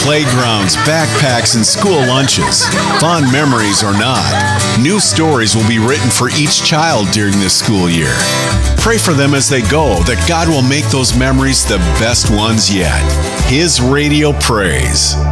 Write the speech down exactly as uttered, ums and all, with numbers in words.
Playgrounds, backpacks, and school lunches. Fond memories or not, new stories will be written for each child during this school year. Pray for them as they go, that God will make those memories the best ones yet. His Radio Praise.